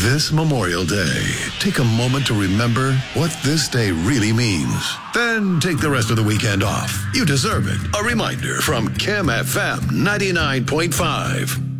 This Memorial Day, take a moment to remember what this day really means. Then take the rest of the weekend off. You deserve it. A reminder from Kim FM 99.5.